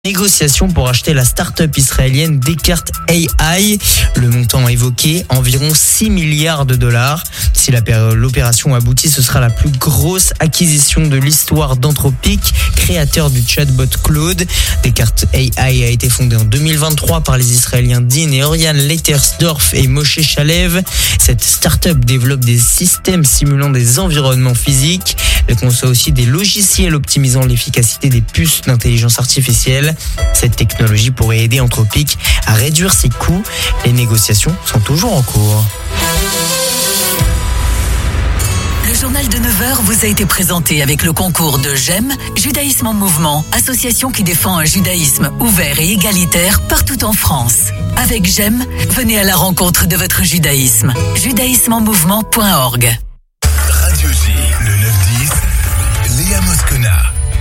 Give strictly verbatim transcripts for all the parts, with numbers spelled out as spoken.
Négociation pour acheter la start-up israélienne Descartes A I. Le montant évoqué, environ six milliards de dollars. Si l'opération aboutit, ce sera la plus grosse acquisition de l'histoire d'Anthropic, créateur du chatbot Claude. Descartes A I a été fondée en deux mille vingt-trois par les Israéliens Dean et Oriane Leitersdorf et Moshe Shalev. Cette start-up développe des systèmes simulant des environnements physiques. Elle conçoit aussi des logiciels optimisant l'efficacité des puces d'intelligence artificielle. Cette technologie pourrait aider Anthropic à réduire ses coûts. Les négociations sont toujours en cours. Le journal de neuf heures vous a été présenté avec le concours de J'aime, Judaïsme en mouvement, association qui défend un judaïsme ouvert et égalitaire partout en France. Avec J'aime, venez à la rencontre de votre judaïsme. judaïsme en mouvement point org. Radio J, le neuf dix, Léa Moscona.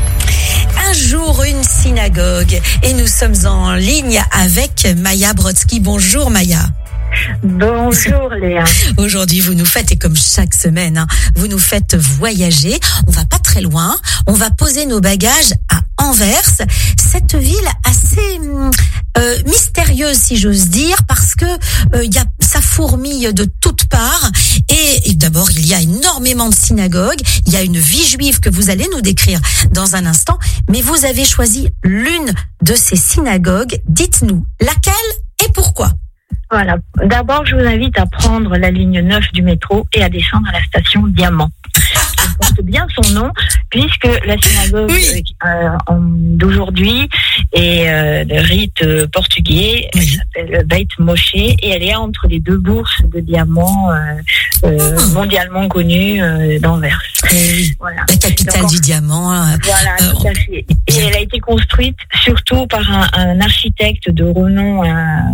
Un jour, une synagogue. Et nous sommes en ligne avec Maya Brodsky. Bonjour Maya. Bonjour Léa. Aujourd'hui, vous nous faites, et comme chaque semaine, hein, vous nous faites voyager. On va pas très loin. On va poser nos bagages à Anvers. Cette ville assez euh, mystérieuse, si j'ose dire, parce que euh, y a, ça fourmille de toutes parts. Et, et d'abord, il y a énormément de synagogues. Il y a une vie juive que vous allez nous décrire dans un instant. Mais vous avez choisi l'une de ces synagogues. Dites-nous laquelle et pourquoi. Voilà. D'abord, je vous invite à prendre la ligne neuf du métro et à descendre à la station Diamant. Elle porte bien son nom, puisque la synagogue oui. euh, d'aujourd'hui est euh, de rite euh, portugais. Elle oui. s'appelle Beit Moshe et elle est entre les deux bourses de diamants euh, euh, oh. mondialement connues euh, d'Anvers. Oui. Voilà. La capitale Donc, du diamant. Euh, voilà, euh, tout à fait. Et elle a été construite surtout par un, un architecte de renom un,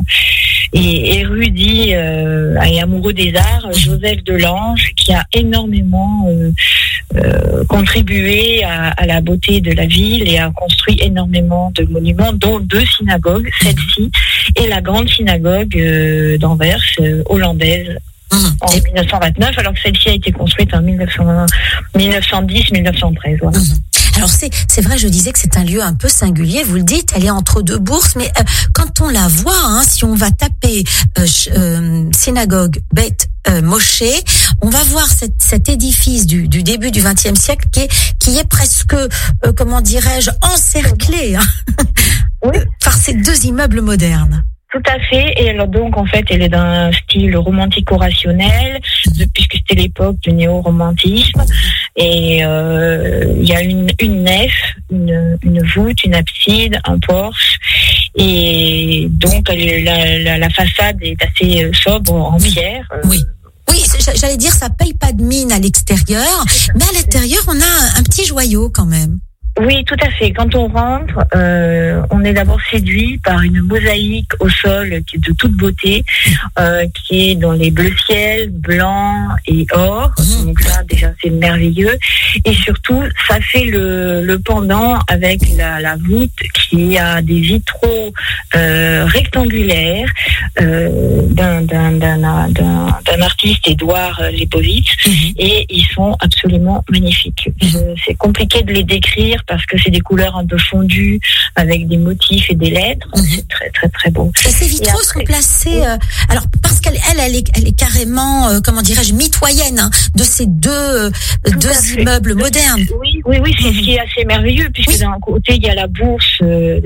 et érudit euh, et amoureux des arts, Joseph Delange, qui a énormément euh, euh, contribué à, à la beauté de la ville et a construit énormément de monuments, dont deux synagogues, celle-ci et la grande synagogue euh, d'Anvers, euh, hollandaise. Mmh. En et... dix-neuf cent vingt-neuf, alors que celle-ci a été construite en dix-neuf cent dix dix-neuf cent treize. Voilà. Mmh. Alors c'est c'est vrai, je disais que c'est un lieu un peu singulier. Vous le dites, elle est entre deux bourses, mais euh, quand on la voit, hein, si on va taper euh, euh, synagogue Beit euh, Moshe, on va voir cette, cet édifice du, du début du vingtième siècle qui est qui est presque euh, comment dirais-je encerclé hein, oui. par ces deux immeubles modernes. Tout à fait, et alors donc en fait elle est d'un style romantico-rationnel, puisque c'était l'époque du néo-romantisme, et euh, il y a une, une nef, une, une voûte, une abside, un porche, et donc elle, la, la, la façade est assez sobre en pierre. Oui. Oui, j'allais dire ça paye pas de mine à l'extérieur, mais à l'intérieur on a un, un petit joyau quand même. Oui, tout à fait. Quand on rentre, euh, on est d'abord séduit par une mosaïque au sol qui est de toute beauté, euh, qui est dans les bleus ciel, blanc et or. Donc là, déjà, c'est merveilleux. Et surtout, ça fait le, le pendant avec la, la voûte qui a des vitraux euh, rectangulaires euh, d'un, d'un, d'un, d'un, d'un artiste, Édouard Lebovitz, mm-hmm. et ils sont absolument magnifiques. Mm-hmm. C'est compliqué de les décrire parce que c'est des couleurs un peu fondues avec des motifs et des lettres. Mmh. C'est très très très beau. Et ces vitraux et après, sont placés euh, alors parce qu'elle elle, elle est elle est carrément euh, comment dirais-je mitoyenne hein, de ces deux euh, deux immeubles modernes. Oui oui oui, c'est mmh. ce qui est assez merveilleux puisque oui. d'un côté il y a la bourse euh,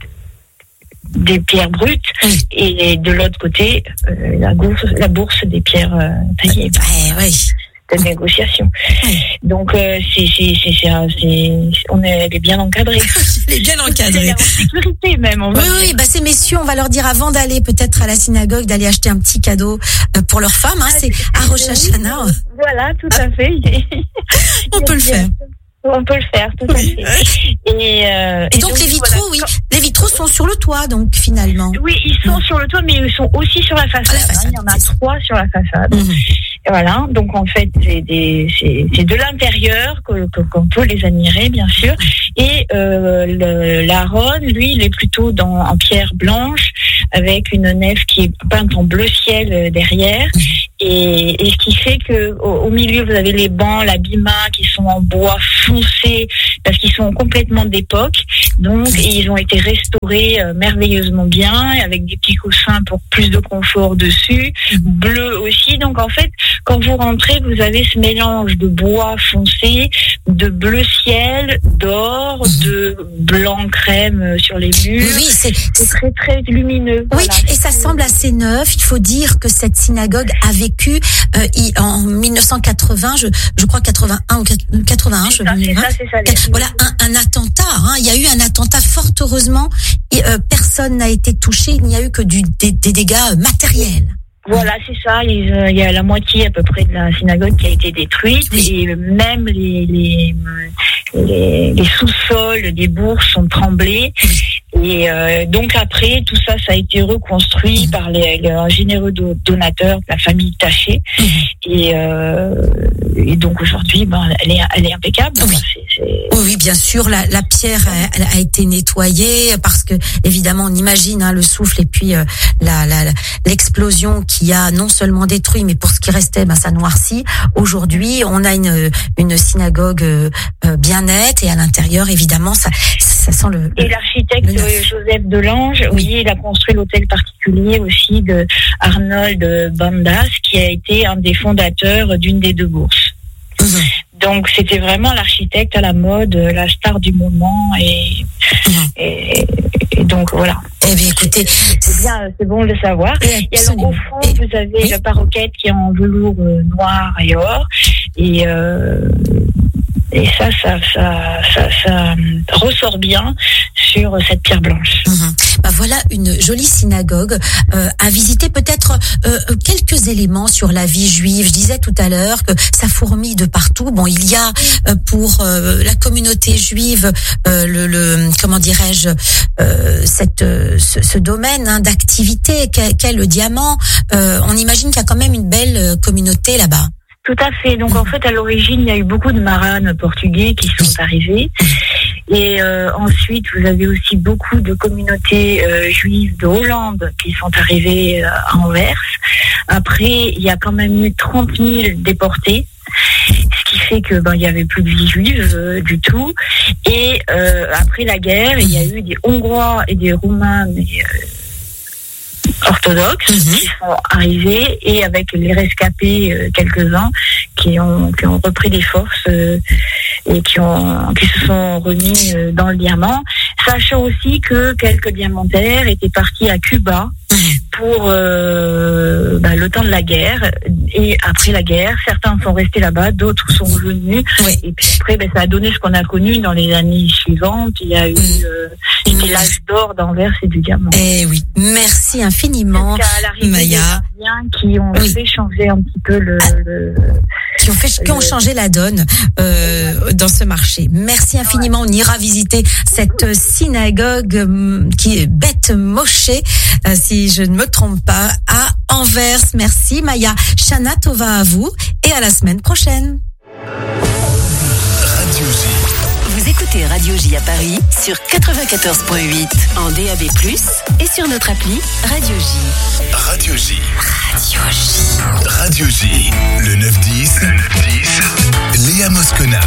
des pierres brutes oui. et de l'autre côté euh, la bourse la bourse des pierres euh, taillées. Ouais, oui. De négociation. Oui. Donc euh, c'est, c'est, c'est, c'est, c'est, on est, elle est bien encadrée. Elle est bien encadrée. En sécurité même. On va oui, dire. oui, bah ces messieurs, on va leur dire avant d'aller peut-être à la synagogue d'aller acheter un petit cadeau pour leur femme. Hein, ah, c'est à Rosh Hashanah. Voilà, tout à fait. on peut le faire. On peut le faire, tout à fait. Et, euh, et, et donc, donc les vitraux, voilà. oui, les vitraux sont sur le toit, donc finalement. Oui, ils sont mmh. sur le toit, mais ils sont aussi sur la façade. La façade hein. Il y en a trois sur la façade. Mmh. Voilà, donc en fait, c'est, des, c'est, c'est de l'intérieur que, que, qu'on peut les admirer, bien sûr. Et euh, le, l'Aaron, lui, il est plutôt dans, en pierre blanche, avec une nef qui est peinte en bleu ciel derrière. Et, et ce qui fait que au, au milieu, vous avez les bancs, la bima qui sont en bois foncé, parce qu'ils sont complètement d'époque. Donc, et ils ont été restaurés euh, merveilleusement bien, avec des petits coussins pour plus de confort dessus, bleu aussi. Donc, en fait, quand vous rentrez, vous avez ce mélange de bois foncé, de bleu ciel, d'or, de blanc crème sur les murs. Oui, c'est, c'est très, très lumineux. Oui, voilà. Et ça semble assez neuf. Il faut dire que cette synagogue a vécu euh, en dix-neuf cent quatre-vingts, je, je crois quatre-vingt-un ou quatre-vingt-un. C'est ça, c'est ça, c'est ça. Les... Voilà, un, un attentat. Hein. Il y a eu un attentat, fort heureusement. Et, euh, personne n'a été touché. Il n'y a eu que du, des, des dégâts matériels. Voilà, c'est ça. Il euh, y a la moitié à peu près de la synagogue qui a été détruite, oui. Et même les les, les, les sous-sols des bourgs sont tremblés. Et euh, donc après, tout ça, ça a été reconstruit mmh. par les, les généreux donateurs de la famille Taché. Mmh. Et, euh, et donc aujourd'hui, ben, elle est, elle est impeccable. Oui. C'est, c'est... oui, bien sûr, la, la pierre a, a été nettoyée parce que évidemment, on imagine hein, le souffle et puis euh, la, la, l'explosion qui a non seulement détruit, mais pour ce qui restait, ben, ça noircit. Aujourd'hui, on a une, une synagogue euh, bien nette et à l'intérieur, évidemment, ça, ça sent le. Et l'architecte le Joseph Delange, oui. oui, il a construit l'hôtel particulier aussi de Arnold Bandas, qui a été un des fondateurs d'une des deux bourses. Mmh. Donc c'était vraiment l'architecte à la mode, la star du moment, et, mmh. et, et donc voilà. Eh bien, écoutez, c'est, c'est bien, c'est bon de le savoir. Et, et alors au fond, et, vous avez oui. le paroquet qui est en velours euh, noir et or, et euh, Et ça, ça, ça, ça, ça ressort bien sur cette pierre blanche. Mmh. Bah voilà une jolie synagogue euh, à visiter. Peut-être euh, quelques éléments sur la vie juive. Je disais tout à l'heure que ça fourmille de partout. Bon, il y a euh, pour euh, la communauté juive euh, le, le comment dirais-je euh, cette euh, ce, ce domaine hein, d'activité qu'est, qu'est le diamant. Euh, on imagine qu'il y a quand même une belle communauté là-bas. Tout à fait. Donc en fait, à l'origine, il y a eu beaucoup de marranes portugais qui sont arrivés. Et euh, ensuite, vous avez aussi beaucoup de communautés euh, juives de Hollande qui sont arrivées euh, à Anvers. Après, il y a quand même eu trente mille déportés, ce qui fait que ben il y avait plus de vie juive euh, du tout. Et euh, après la guerre, il y a eu des Hongrois et des Roumains mais, euh, orthodoxes mmh. qui sont arrivés, et avec les rescapés euh, quelques-uns qui ont qui ont repris des forces euh, et qui ont qui se sont remis euh, dans le diamant, sachant aussi que quelques diamantaires étaient partis à Cuba mmh. pour euh, bah, le temps de la guerre, et après la guerre certains sont restés là-bas, d'autres sont revenus, oui. Et puis après bah, ça a donné ce qu'on a connu dans les années suivantes. Il y a eu mmh. euh, c'était mmh. l'âge d'or d'Anvers et du diamant. Eh oui, merci infiniment Maya, qui ont oui. fait changer un petit peu le, ah. le qui ont fait qui ont changé la donne euh, dans ce marché. Merci infiniment. Ouais. On ira visiter cette synagogue euh, qui est Beth Moshe, euh, si je ne me trompe pas, à Anvers. Merci Maya. Shana Tova à vous et à la semaine prochaine. Radio J. Vous écoutez Radio J à Paris sur quatre-vingt-quatorze virgule huit en D A B plus, et sur notre appli Radio J. Radio J. Radio J. Radio J. Le neuf dix. Le neuf dix. Léa Moscona.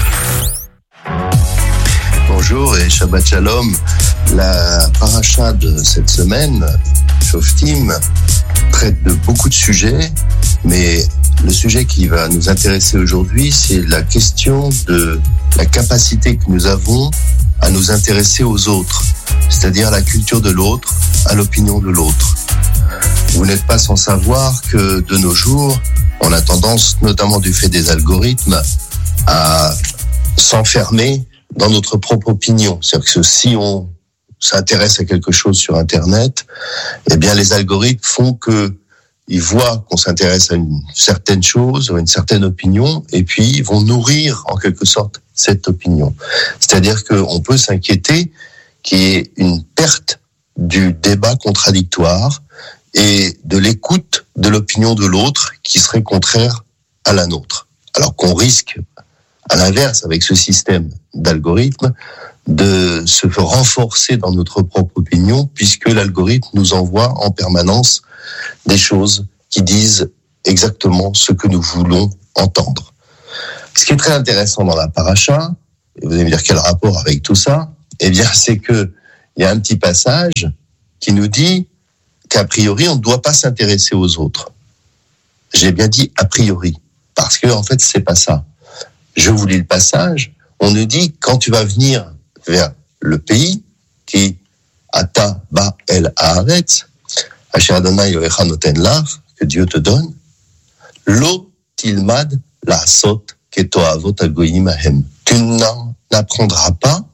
Bonjour et Shabbat Shalom. La paracha de cette semaine, Shoftim, traite de beaucoup de sujets, mais le sujet qui va nous intéresser aujourd'hui, c'est la question de la capacité que nous avons à nous intéresser aux autres, c'est-à-dire à la culture de l'autre, à l'opinion de l'autre. Vous n'êtes pas sans savoir que de nos jours, on a tendance, notamment du fait des algorithmes, à s'enfermer dans notre propre opinion. C'est-à-dire que si on s'intéresse à quelque chose sur Internet, eh bien les algorithmes font que ils voient qu'on s'intéresse à une certaine chose, à une certaine opinion, et puis ils vont nourrir en quelque sorte cette opinion. C'est-à-dire qu'on peut s'inquiéter qu'il y ait une perte du débat contradictoire et de l'écoute de l'opinion de l'autre qui serait contraire à la nôtre. Alors qu'on risque, à l'inverse, avec ce système d'algorithme, de se renforcer dans notre propre opinion, puisque l'algorithme nous envoie en permanence des choses qui disent exactement ce que nous voulons entendre. Ce qui est très intéressant dans la paracha, et vous allez me dire quel rapport avec tout ça, Eh bien, c'est que il y a un petit passage qui nous dit qu'a priori, on ne doit pas s'intéresser aux autres. J'ai bien dit a priori, parce que en fait, c'est pas ça. Je vous lis le passage. On nous dit quand tu vas venir vers le pays qui ata ba el haaretz, asher Adonai Elohecha noten lach, que Dieu te donne, lo tilmad la'asot ketoavot hagoyim ahem. Tu n'en apprendras pas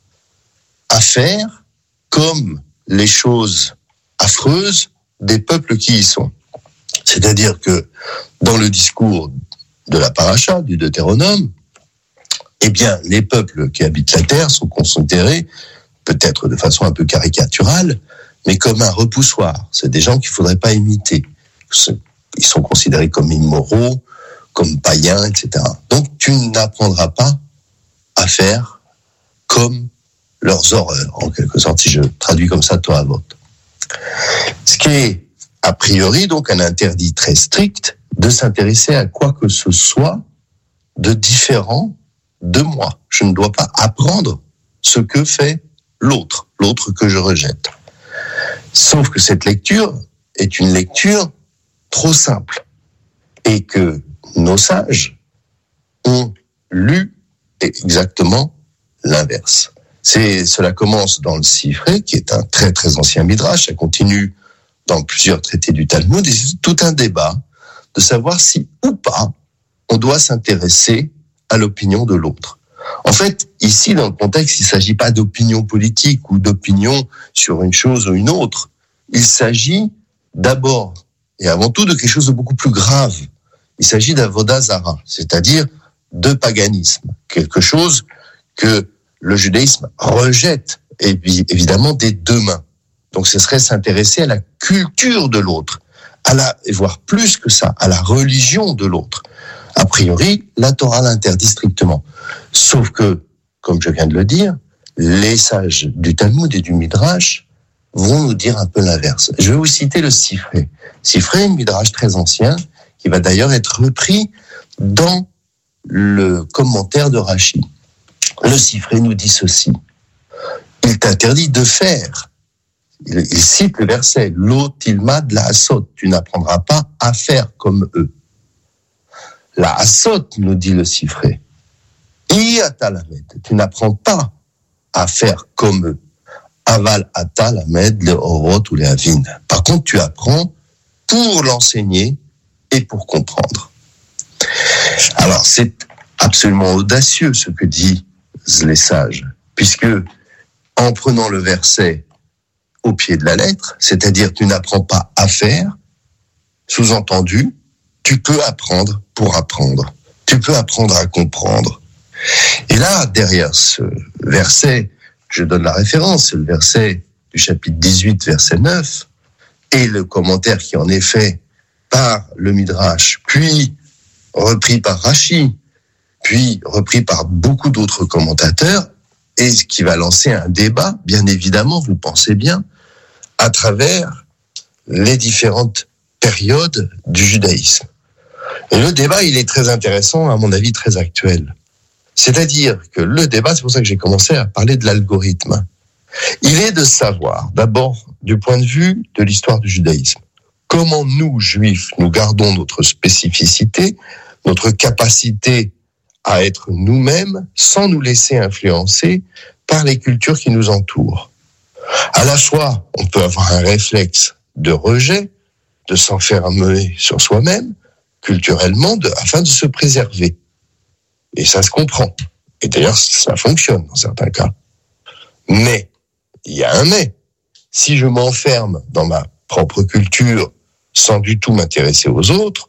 à faire comme les choses affreuses des peuples qui y sont. C'est-à-dire que dans le discours de la paracha, du Deutéronome, eh bien, les peuples qui habitent la terre sont considérés, peut-être de façon un peu caricaturale, mais comme un repoussoir. C'est des gens qu'il ne faudrait pas imiter. Ils sont considérés comme immoraux, comme païens, et cetera. Donc, tu n'apprendras pas à faire comme leurs horreurs, en quelque sorte, si je traduis comme ça, toi à vote. Ce qui est, a priori, donc, un interdit très strict de s'intéresser à quoi que ce soit de différent de moi. Je ne dois pas apprendre ce que fait l'autre, l'autre que je rejette. Sauf que cette lecture est une lecture trop simple et que nos sages ont lu exactement l'inverse. C'est, cela commence dans le Sifré, qui est un très très ancien midrash, ça continue dans plusieurs traités du Talmud, et c'est tout un débat de savoir si ou pas on doit s'intéresser à l'opinion de l'autre. En fait, ici, dans le contexte, il ne s'agit pas d'opinion politique ou d'opinion sur une chose ou une autre. Il s'agit d'abord et avant tout de quelque chose de beaucoup plus grave. Il s'agit d'avoda zara, c'est-à-dire de paganisme, quelque chose que le judaïsme rejette, et puis évidemment des deux mains. Donc ce serait s'intéresser à la culture de l'autre, à la, et voire plus que ça, à la religion de l'autre. A priori, la Torah l'interdit strictement. Sauf que, comme je viens de le dire, les sages du Talmud et du Midrash vont nous dire un peu l'inverse. Je vais vous citer le Sifré. Sifré, un Midrash très ancien, qui va d'ailleurs être repris dans le commentaire de Rashi. Le Sifré nous dit ceci. Il t'interdit de faire. Il, il cite le verset. Lo tilmad la asot. Tu n'apprendras pas à faire comme eux. La asot, nous dit le Sifré. I atalamed. Tu n'apprends pas à faire comme eux. Aval atalamed le orot ou les avin. Par contre, tu apprends pour l'enseigner et pour comprendre. Alors, c'est absolument audacieux ce que disent les sages, puisque en prenant le verset au pied de la lettre, c'est-à-dire tu n'apprends pas à faire, sous-entendu, tu peux apprendre pour apprendre. Tu peux apprendre à comprendre. Et là, derrière ce verset, je donne la référence, c'est le verset du chapitre dix-huit, verset neuf, et le commentaire qui en est fait par le Midrash, puis repris par Rashi, puis repris par beaucoup d'autres commentateurs, et qui va lancer un débat, bien évidemment, vous pensez bien, à travers les différentes périodes du judaïsme. Et le débat, il est très intéressant, à mon avis, très actuel. C'est-à-dire que le débat, c'est pour ça que j'ai commencé à parler de l'algorithme. Il est de savoir, d'abord, du point de vue de l'histoire du judaïsme, comment nous, juifs, nous gardons notre spécificité, notre capacité à être nous-mêmes sans nous laisser influencer par les cultures qui nous entourent. À la fois, on peut avoir un réflexe de rejet, de s'enfermer sur soi-même, culturellement, de, afin de se préserver. Et ça se comprend. Et d'ailleurs, ça fonctionne dans certains cas. Mais, il y a un mais. Si je m'enferme dans ma propre culture sans du tout m'intéresser aux autres,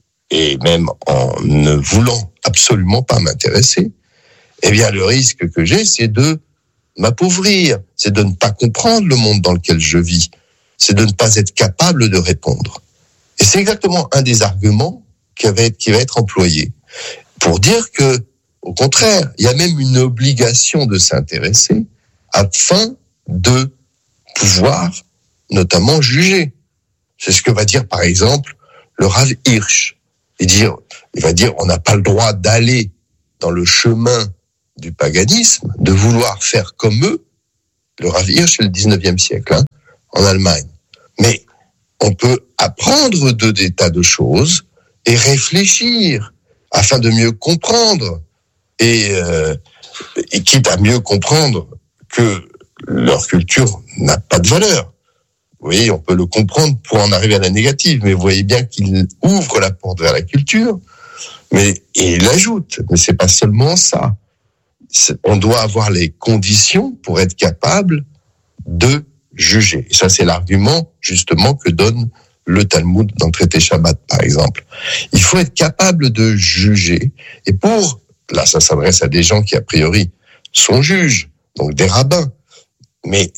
et même en ne voulant absolument pas m'intéresser, eh bien, le risque que j'ai, c'est de m'appauvrir, c'est de ne pas comprendre le monde dans lequel je vis, c'est de ne pas être capable de répondre. Et c'est exactement un des arguments qui va être, qui va être employé pour dire que, au contraire, il y a même une obligation de s'intéresser afin de pouvoir notamment juger. C'est ce que va dire, par exemple, le Rav Hirsch. Il, dire, il va dire on n'a pas le droit d'aller dans le chemin du paganisme de vouloir faire comme eux. Le Rav Hirsch, c'est le dix-neuvième siècle, hein, en Allemagne. Mais on peut apprendre de des tas de choses et réfléchir afin de mieux comprendre et, euh, et quitte à mieux comprendre que leur culture n'a pas de valeur. Oui, on peut le comprendre pour en arriver à la négative, mais vous voyez bien qu'il ouvre la porte vers la culture, mais et il ajoute, mais c'est pas seulement ça. C'est, on doit avoir les conditions pour être capable de juger. Et ça, c'est l'argument, justement, que donne le Talmud dans le traité Shabbat, par exemple. Il faut être capable de juger. Et pour, là, ça s'adresse à des gens qui, a priori, sont juges, donc des rabbins. Mais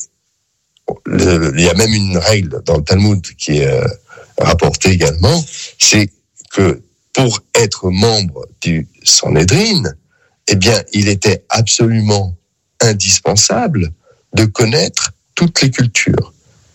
le, il y a même une règle dans le Talmud qui est euh, rapportée également, c'est que pour être membre du Sanhédrin, eh bien, il était absolument indispensable de connaître toutes les cultures.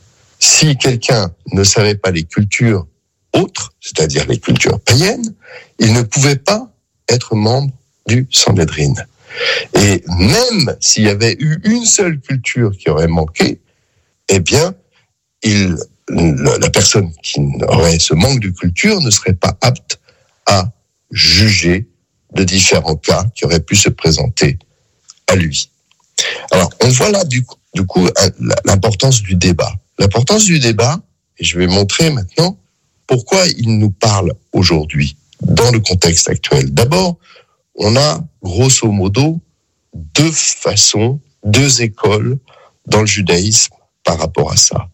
Si quelqu'un ne savait pas les cultures autres, c'est-à-dire les cultures païennes, il ne pouvait pas être membre du Sanhédrin. Et même s'il y avait eu une seule culture qui aurait manqué, eh bien, il, la personne qui aurait ce manque de culture ne serait pas apte à juger de différents cas qui auraient pu se présenter à lui. Alors, on voit là, du coup, du coup l'importance du débat. L'importance du débat, et je vais montrer maintenant pourquoi il nous parle aujourd'hui, dans le contexte actuel. D'abord, on a, grosso modo, deux façons, deux écoles dans le judaïsme par rapport à ça.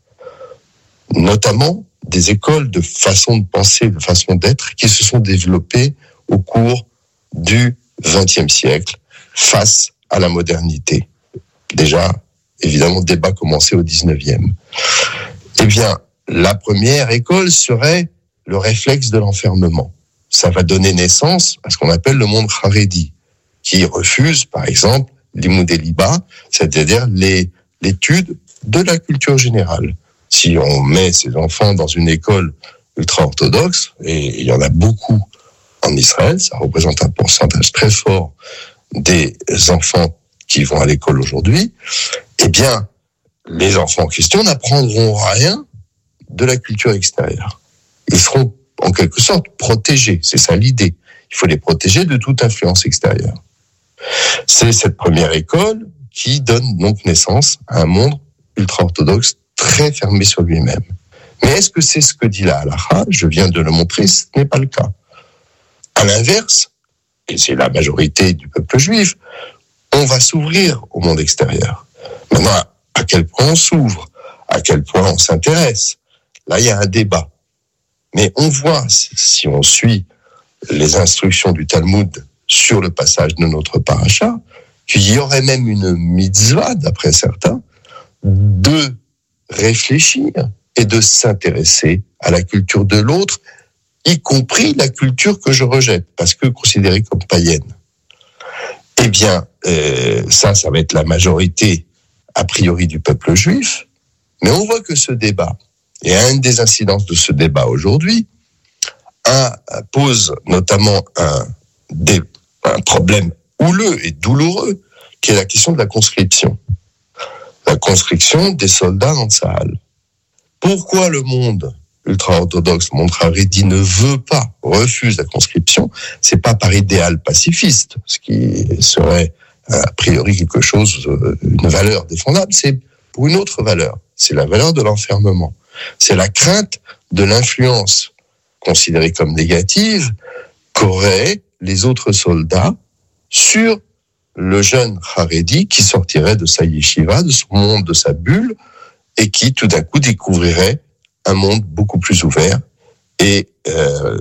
Notamment, des écoles de façon de penser, de façon d'être, qui se sont développées au cours du vingtième siècle, face à la modernité. Déjà, évidemment, le débat commençait au dix-neuvième. Eh bien, la première école serait le réflexe de l'enfermement. Ça va donner naissance à ce qu'on appelle le monde Haredi, qui refuse, par exemple, l'imoud liba, c'est-à-dire les, l'étude de la culture générale. Si on met ses enfants dans une école ultra-orthodoxe, et il y en a beaucoup en Israël, ça représente un pourcentage très fort des enfants qui vont à l'école aujourd'hui, eh bien, les enfants en question n'apprendront rien de la culture extérieure. Ils seront en quelque sorte protégés, c'est ça l'idée. Il faut les protéger de toute influence extérieure. C'est cette première école qui donne donc naissance à un monde ultra-orthodoxe très fermé sur lui-même. Mais est-ce que c'est ce que dit la halakha ? Je viens de le montrer, ce n'est pas le cas. À l'inverse, et c'est la majorité du peuple juif, on va s'ouvrir au monde extérieur. Maintenant, à quel point on s'ouvre, à quel point on s'intéresse, là il y a un débat. Mais on voit, si on suit les instructions du Talmud sur le passage de notre paracha, qu'il y aurait même une mitzvah, d'après certains, de réfléchir et de s'intéresser à la culture de l'autre, y compris la culture que je rejette, parce que considérée comme païenne. Eh bien, euh, ça, ça va être la majorité, a priori, du peuple juif, mais on voit que ce débat, et une des incidences de ce débat aujourd'hui, un, pose notamment un, des, un problème houleux et douloureux, qui est la question de la conscription. La conscription des soldats dans Tsahal. Pourquoi le monde ultra-orthodoxe, le monde Haredi, ne veut pas, refuse la conscription? C'est pas par idéal pacifiste, ce qui serait a priori quelque chose, une valeur défendable, c'est pour une autre valeur. C'est la valeur de l'enfermement. C'est la crainte de l'influence considérée comme négative qu'auraient les autres soldats sur le jeune Haredi qui sortirait de sa yeshiva, de son monde, de sa bulle, et qui tout d'un coup découvrirait un monde beaucoup plus ouvert et euh,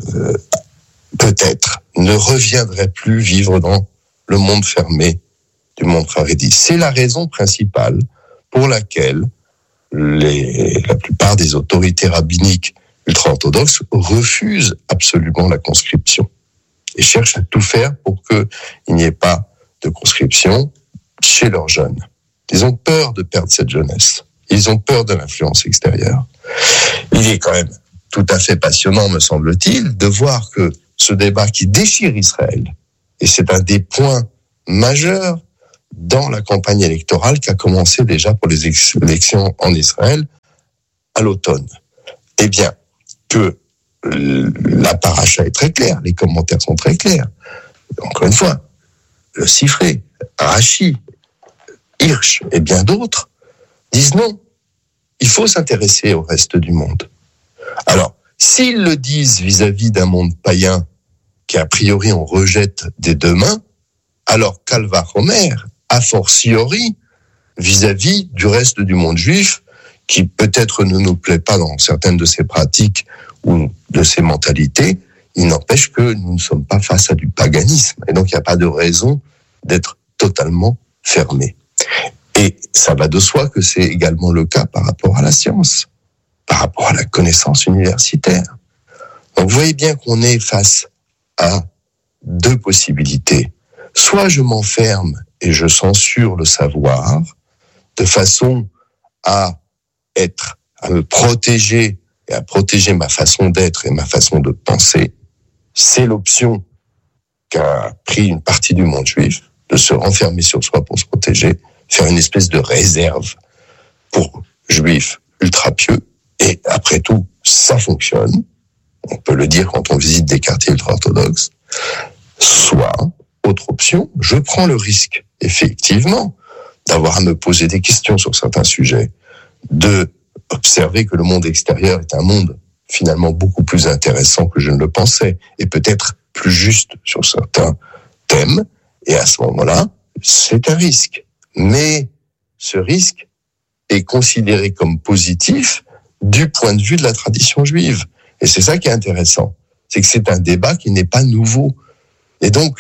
peut-être ne reviendrait plus vivre dans le monde fermé du monde Haredi. C'est la raison principale pour laquelle les, la plupart des autorités rabbiniques ultra-orthodoxes refusent absolument la conscription et cherchent à tout faire pour qu'il n'y ait pas de conscription chez leurs jeunes. Ils ont peur de perdre cette jeunesse. Ils ont peur de l'influence extérieure. Il est quand même tout à fait passionnant, me semble-t-il, de voir que ce débat qui déchire Israël, et c'est un des points majeurs dans la campagne électorale qui a commencé déjà pour les élections en Israël à l'automne. Eh bien, que la paracha est très claire, les commentaires sont très clairs. Encore une fois, le Sifré, Rashi, Hirsch et bien d'autres disent non, il faut s'intéresser au reste du monde. Alors, s'ils le disent vis-à-vis d'un monde païen qui a priori on rejette des deux mains, alors Calva Homer, a fortiori, vis-à-vis du reste du monde juif, qui peut-être ne nous plaît pas dans certaines de ses pratiques ou de ses mentalités, il n'empêche que nous ne sommes pas face à du paganisme. Et donc, il n'y a pas de raison d'être totalement fermé. Et ça va de soi que c'est également le cas par rapport à la science, par rapport à la connaissance universitaire. Donc, vous voyez bien qu'on est face à deux possibilités. Soit je m'enferme et je censure le savoir de façon à être, à me protéger et à protéger ma façon d'être et ma façon de penser. C'est l'option qu'a pris une partie du monde juif, de se renfermer sur soi pour se protéger, faire une espèce de réserve pour juifs ultra pieux. Et après tout, ça fonctionne. On peut le dire quand on visite des quartiers ultra-orthodoxes. Soit, autre option, je prends le risque, effectivement, d'avoir à me poser des questions sur certains sujets, de observer que le monde extérieur est un monde finalement beaucoup plus intéressant que je ne le pensais, et peut-être plus juste sur certains thèmes, et à ce moment-là, c'est un risque. Mais ce risque est considéré comme positif du point de vue de la tradition juive. Et c'est ça qui est intéressant. C'est que c'est un débat qui n'est pas nouveau. Et donc,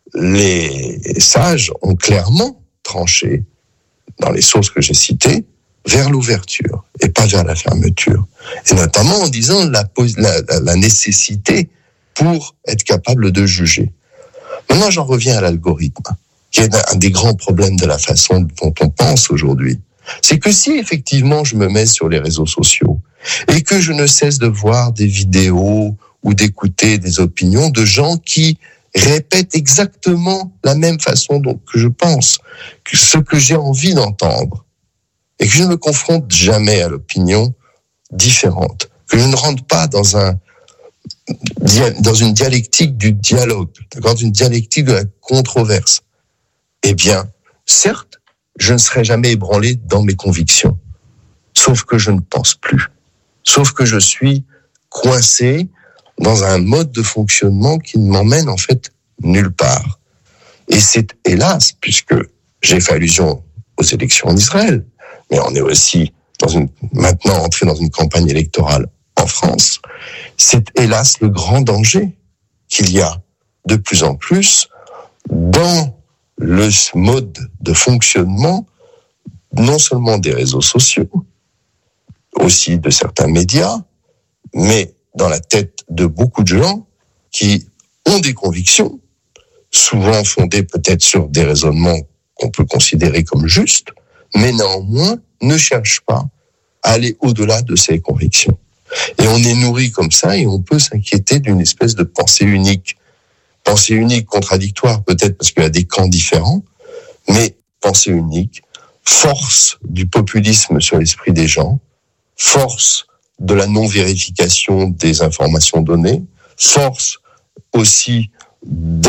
les sages ont clairement tranché, dans les sources que j'ai citées, vers l'ouverture et pas vers la fermeture. Et notamment en disant la, la, la nécessité pour être capable de juger. Maintenant, j'en reviens à l'algorithme, qui est un des grands problèmes de la façon dont on pense aujourd'hui. C'est que si effectivement je me mets sur les réseaux sociaux et que je ne cesse de voir des vidéos ou d'écouter des opinions de gens qui répètent exactement la même façon dont que je pense, que ce que j'ai envie d'entendre, et que je ne me confronte jamais à l'opinion différente, que je ne rentre pas dans un dans une dialectique du dialogue, d'accord, une dialectique de la controverse, eh bien, certes, je ne serai jamais ébranlé dans mes convictions, sauf que je ne pense plus, sauf que je suis coincé dans un mode de fonctionnement qui ne m'emmène en fait nulle part. Et c'est hélas, puisque j'ai fait allusion aux élections en Israël, mais on est aussi dans une, maintenant entré dans une campagne électorale en France, c'est hélas le grand danger qu'il y a de plus en plus dans le mode de fonctionnement non seulement des réseaux sociaux, aussi de certains médias, mais dans la tête de beaucoup de gens qui ont des convictions, souvent fondées peut-être sur des raisonnements qu'on peut considérer comme justes, mais néanmoins ne cherchent pas à aller au-delà de ces convictions. Et on est nourri comme ça et on peut s'inquiéter d'une espèce de pensée unique. Pensée unique, contradictoire peut-être parce qu'il y a des camps différents, mais pensée unique, force du populisme sur l'esprit des gens, force de la non-vérification des informations données, force aussi de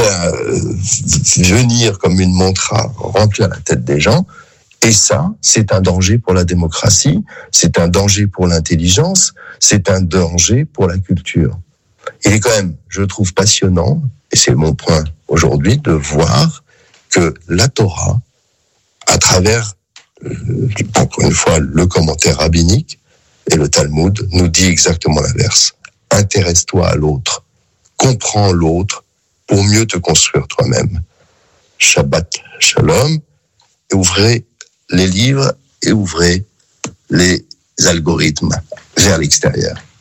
venir comme une mantra remplir la tête des gens. Et ça, c'est un danger pour la démocratie, c'est un danger pour l'intelligence, c'est un danger pour la culture. Il est quand même, je trouve, passionnant, et c'est mon point aujourd'hui, de voir que la Torah, à travers, euh, encore une fois, le commentaire rabbinique et le Talmud, nous dit exactement l'inverse. Intéresse-toi à l'autre, comprends l'autre pour mieux te construire toi-même. Shabbat Shalom, et ouvrez les livres et ouvrez les algorithmes vers l'extérieur.